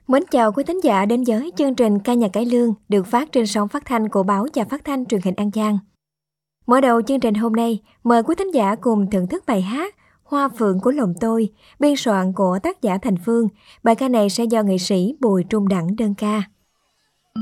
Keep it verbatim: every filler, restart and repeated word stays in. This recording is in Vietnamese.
Mến chào quý thính giả đến với chương trình Ca nhạc cải lương được phát trên sóng phát thanh của báo và phát thanh truyền hình An Giang. Mở đầu chương trình hôm nay, mời quý thính giả cùng thưởng thức bài hát Hoa Phượng của lòng tôi, biên soạn của tác giả Thành Phương. Bài ca này sẽ do nghệ sĩ Bùi Trung Đẳng đơn ca.